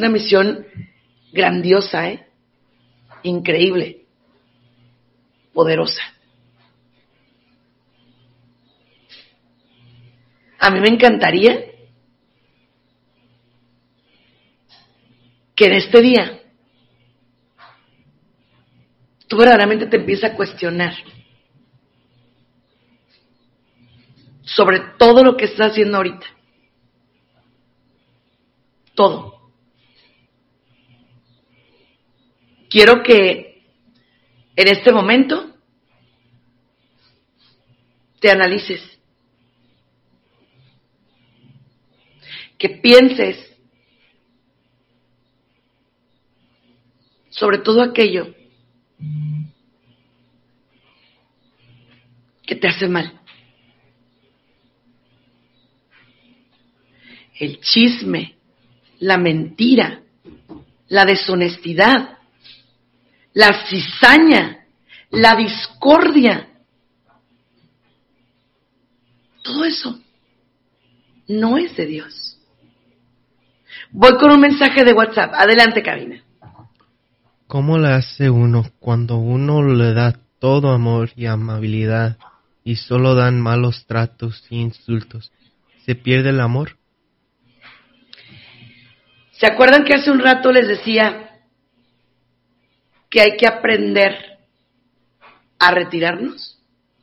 una misión grandiosa, increíble, poderosa. A mí me encantaría que en este día tú verdaderamente te empieces a cuestionar sobre todo lo que estás haciendo ahorita. Todo. Quiero que en este momento te analices, que pienses sobre todo aquello que te hace mal. El chisme, la mentira, la deshonestidad, la cizaña, la discordia. Todo eso no es de Dios. Voy con un mensaje de WhatsApp. Adelante, cabina. ¿Cómo le hace uno cuando uno le da todo amor y amabilidad y solo dan malos tratos y insultos? ¿Se pierde el amor? ¿Se acuerdan que hace un rato les decía que hay que aprender a retirarnos?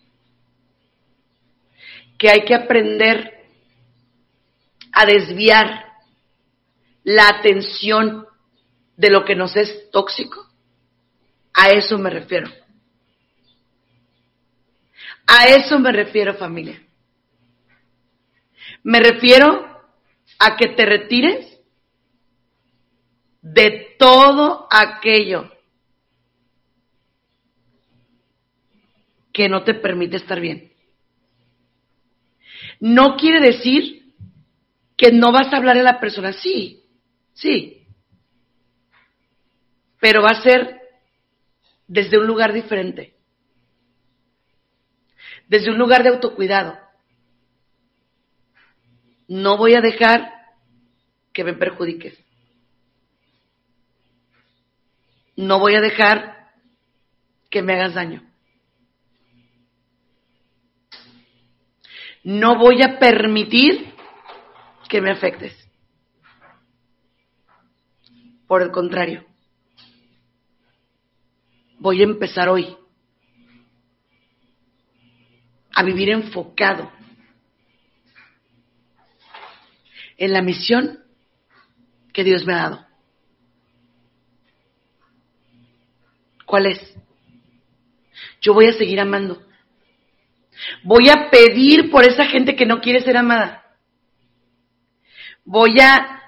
Que hay que aprender a desviar la atención de lo que nos es tóxico. A eso me refiero. A eso me refiero, familia. Me refiero a que te retires de todo aquello que no te permite estar bien. No quiere decir que no vas a hablar a la persona. Sí, pero va a ser desde un lugar diferente, desde un lugar de autocuidado. No voy a dejar que me perjudiques. No voy a dejar que me hagas daño. No voy a permitir que me afectes. Por el contrario, voy a empezar hoy a vivir enfocado en la misión que Dios me ha dado. ¿Cuál es? Yo voy a seguir amando. Voy a pedir por esa gente que no quiere ser amada. Voy a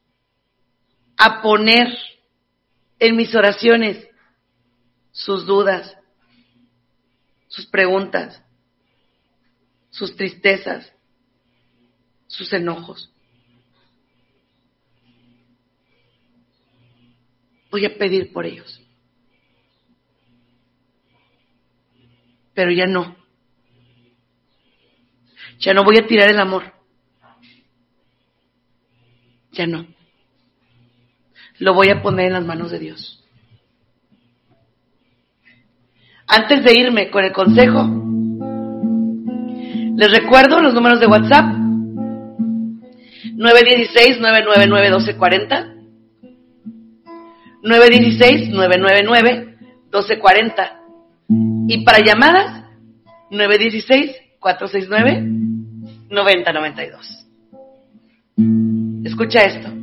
poner en mis oraciones sus dudas, sus preguntas, sus tristezas, sus enojos. Voy a pedir por ellos. Pero ya no. Ya no voy a tirar el amor. Ya no. Lo voy a poner en las manos de Dios. Antes de irme con el consejo, les recuerdo los números de WhatsApp: 916-999-1240, 916-999-1240, y para llamadas 916-469-9092. Escucha esto.